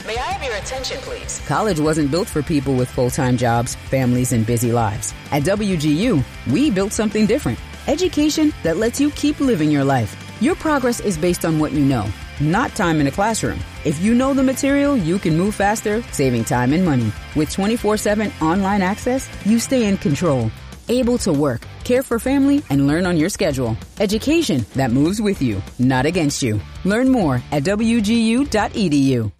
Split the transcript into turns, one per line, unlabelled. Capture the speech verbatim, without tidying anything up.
May I have your attention, please?
College wasn't built for people with full-time jobs, families, and busy lives. At W G U, we built something different. Education that lets you keep living your life. Your progress is based on what you know, not time in a classroom. If you know the material, you can move faster, saving time and money. With twenty-four seven online access, you stay in control, able to work, care for family, and learn on your schedule. Education that moves with you, not against you. Learn more at W G U dot E D U.